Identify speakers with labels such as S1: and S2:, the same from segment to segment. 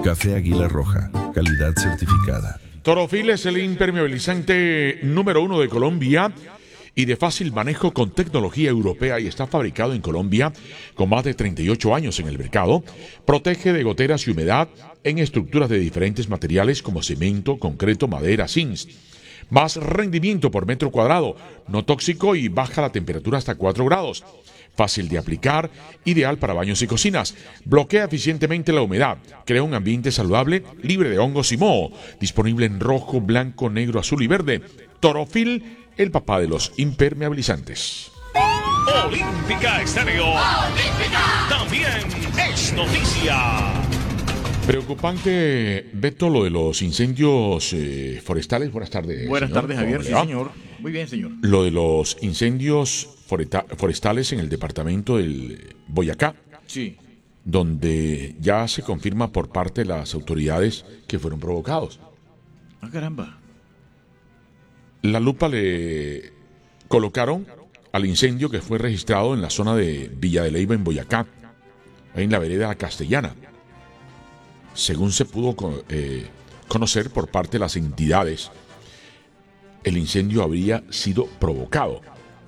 S1: Café Águila Roja, calidad certificada.
S2: Torofil es el impermeabilizante número 1 de Colombia y de fácil manejo con tecnología europea y está fabricado en Colombia con más de 38 años en el mercado. Protege de goteras y humedad en estructuras de diferentes materiales como cemento, concreto, madera, zinc. Más rendimiento por metro cuadrado, no tóxico y baja la temperatura hasta 4 grados. Fácil de aplicar, ideal para baños y cocinas. Bloquea eficientemente la humedad. Crea un ambiente saludable, libre de hongos y moho. Disponible en rojo, blanco, negro, azul y verde. Torofil, el papá de los impermeabilizantes.
S3: Olímpica Estéreo. Olímpica. También es noticia.
S2: Preocupante, Beto, lo de los incendios forestales. Buenas tardes.
S4: Buenas
S2: señor.
S4: tardes, Javier. Sí, señor. Muy bien, señor.
S2: Lo de los incendios forestales en el departamento del Boyacá.
S4: Sí.
S2: Donde ya se confirma por parte de las autoridades que fueron provocados.
S4: Ah, caramba.
S2: La lupa le colocaron al incendio que fue registrado en la zona de Villa de Leyva, en Boyacá, en la vereda Castellana. Según se pudo conocer por parte de las entidades, el incendio habría sido provocado.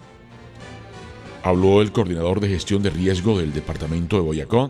S2: Habló el coordinador de gestión de riesgo del departamento de Boyacá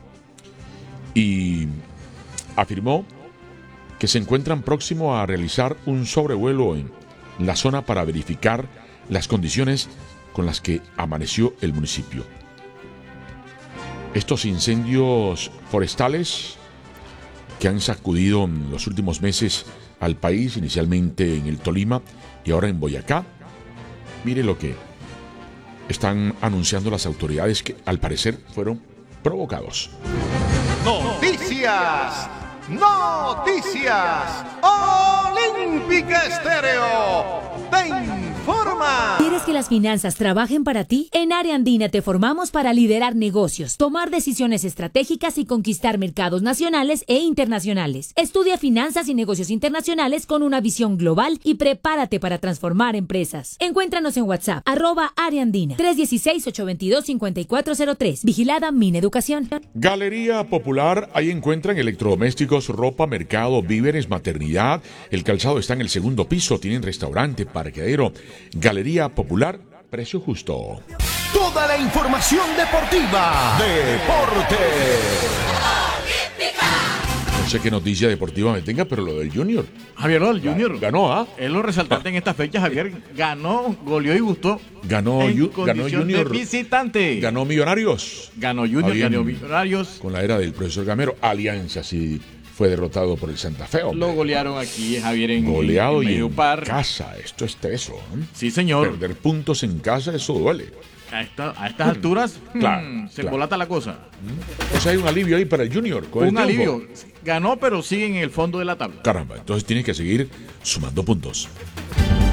S2: y afirmó que se encuentran próximos a realizar un sobrevuelo en la zona para verificar las condiciones con las que amaneció el municipio. Estos incendios forestales que han sacudido en los últimos meses al país, inicialmente en el Tolima y ahora en Boyacá, mire lo que están anunciando las autoridades, que al parecer fueron provocados.
S5: Noticias, noticias, Olímpica Estéreo te informa.
S6: ¿Quieres que las finanzas trabajen para ti? En Área Andina te formamos para liderar negocios, tomar decisiones estratégicas y conquistar mercados nacionales e internacionales. Estudia finanzas y negocios internacionales con una visión global y prepárate para transformar empresas. Encuéntranos en WhatsApp, @Área Andina, 316-822-5403. Vigilada Mineducación.
S2: Galería Popular, ahí encuentran electrodomésticos, ropa, mercado, víveres, maternidad. El calzado está en el segundo piso, tienen restaurante, parqueadero. Galería Popular, precio justo.
S5: Toda la información deportiva.
S2: No sé qué noticia deportiva me tenga, pero lo del Junior.
S4: Javier, el Junior
S2: Ganó, ¿ah?
S4: Es lo resaltante en esta fecha, Javier. Ganó, goleó y gustó.
S2: Ganó Junior.
S4: De visitante.
S2: Ganó Millonarios.
S4: Ganó Junior, ganó Millonarios.
S2: Con la era del profesor Gamero. Alianza sí fue derrotado por el Santa Fe. Hombre.
S4: Lo golearon aquí, Javier, en
S2: goleado
S4: en
S2: y
S4: medio
S2: en
S4: par.
S2: casa. Esto es teso, ¿no?
S4: Sí, señor.
S2: Perder puntos en casa, eso duele.
S4: A estas alturas se embolata la cosa.
S2: O sea, hay un alivio ahí para el Junior.
S4: Un alivio. Ganó, pero sigue en el fondo de la tabla.
S2: Caramba, entonces tiene que seguir sumando puntos.